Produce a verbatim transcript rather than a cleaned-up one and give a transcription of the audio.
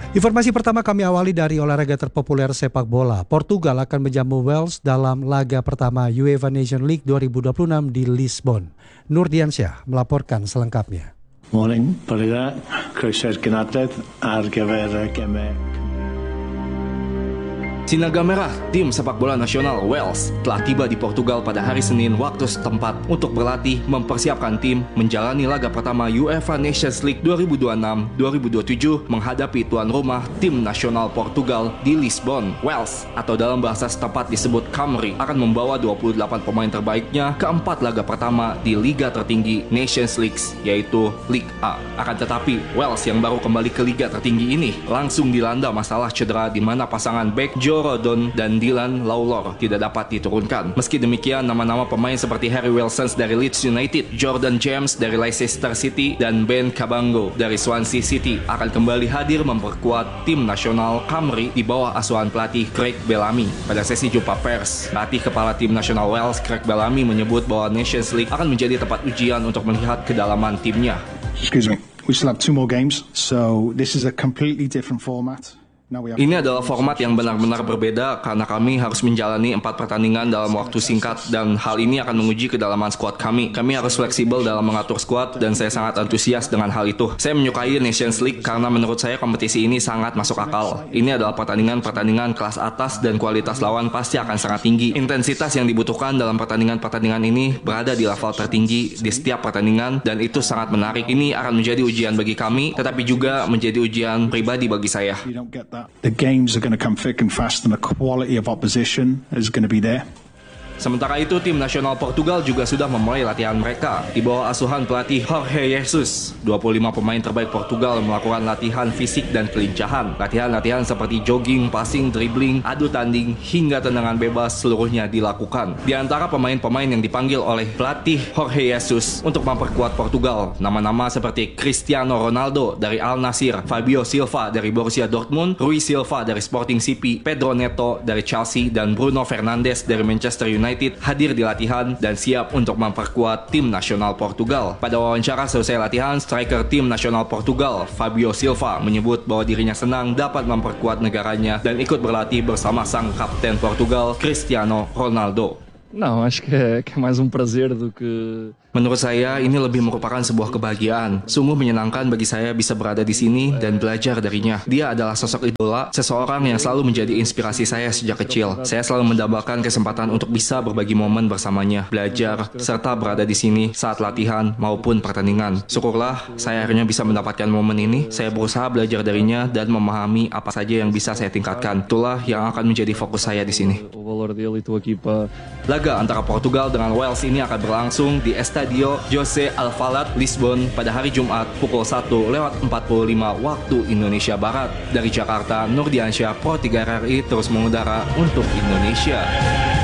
Informasi pertama kami awali dari olahraga terpopuler sepak bola. Portugal akan menjamu Wales dalam laga pertama UEFA Nations League dua ribu dua puluh enam di Lisbon. Nurdiansyah melaporkan selengkapnya. Morning, Portugal. Croeso Gnadred ar gyfer gemau. Sinaga Merah, tim sepak bola nasional Wales, telah tiba di Portugal pada hari Senin waktu setempat untuk berlatih mempersiapkan tim menjalani laga pertama UEFA Nations League dua ribu dua puluh enam dua ribu dua puluh tujuh menghadapi tuan rumah tim nasional Portugal di Lisbon. Wales, atau dalam bahasa setempat disebut Camry, akan membawa dua puluh delapan pemain terbaiknya ke empat laga pertama di liga tertinggi Nations League, yaitu Liga A. Akan tetapi, Wales yang baru kembali ke liga tertinggi ini langsung dilanda masalah cedera di mana pasangan bek Joe Rodon dan Dylan Lawlor tidak dapat diturunkan. Meski demikian, nama-nama pemain seperti Harry Wilson dari Leeds United, Jordan James dari Leicester City, dan Ben Cabango dari Swansea City akan kembali hadir memperkuat tim nasional Camry di bawah asuhan pelatih Craig Bellamy. Pada sesi jumpa pers, pelatih kepala tim nasional Wales Craig Bellamy menyebut bahwa Nations League akan menjadi tempat ujian untuk melihat kedalaman timnya. Excuse me, we still have two more games, so this is a completely different format. Ini adalah format yang benar-benar berbeda karena kami harus menjalani empat pertandingan dalam waktu singkat dan hal ini akan menguji kedalaman skuad kami. Kami harus fleksibel dalam mengatur skuad dan saya sangat antusias dengan hal itu. Saya menyukai Nations League karena menurut saya kompetisi ini sangat masuk akal. Ini adalah pertandingan-pertandingan kelas atas dan kualitas lawan pasti akan sangat tinggi. Intensitas yang dibutuhkan dalam pertandingan-pertandingan ini berada di level tertinggi di setiap pertandingan dan itu sangat menarik. Ini akan menjadi ujian bagi kami tetapi juga menjadi ujian pribadi bagi saya. The games are going to come thick and fast and the quality of opposition is going to be there. Sementara itu, tim nasional Portugal juga sudah memulai latihan mereka di bawah asuhan pelatih Jorge Jesus. dua puluh lima pemain terbaik Portugal melakukan latihan fisik dan kelincahan. Latihan-latihan seperti jogging, passing, dribbling, adu tanding, hingga tendangan bebas seluruhnya dilakukan. Di antara pemain-pemain yang dipanggil oleh pelatih Jorge Jesus untuk memperkuat Portugal, nama-nama seperti Cristiano Ronaldo dari Al Nassr, Fabio Silva dari Borussia Dortmund, Rui Silva dari Sporting C P, Pedro Neto dari Chelsea, dan Bruno Fernandes dari Manchester United hadir di latihan dan siap untuk memperkuat tim nasional Portugal. Pada wawancara selesai latihan, striker tim nasional Portugal, Fabio Silva, menyebut bahwa dirinya senang dapat memperkuat negaranya dan ikut berlatih bersama sang kapten Portugal, Cristiano Ronaldo. Não, acho que é, que é mais um prazer do que... Menurut saya, ini lebih merupakan sebuah kebahagiaan. Sungguh menyenangkan bagi saya bisa berada di sini dan belajar darinya. Dia adalah sosok idola, seseorang yang selalu menjadi inspirasi saya sejak kecil. Saya selalu mendapatkan kesempatan untuk bisa berbagi momen bersamanya, belajar, serta berada di sini saat latihan maupun pertandingan. Syukurlah, saya akhirnya bisa mendapatkan momen ini. Saya berusaha belajar darinya dan memahami apa saja yang bisa saya tingkatkan. Itulah yang akan menjadi fokus saya di sini. Laga antara Portugal dengan Wales ini akan berlangsung di Estadio José Alvalade, Lisbon pada hari Jumat pukul satu lewat empat puluh lima waktu Indonesia Barat. Dari Jakarta, Nurdiansyah, Pro tiga R R I terus mengudara untuk Indonesia.